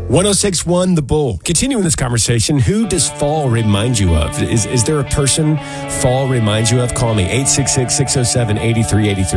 1061 The Bull. Continuing this conversation, who does fall remind you of? Is there a person fall reminds you of? Call me 866-607-8383.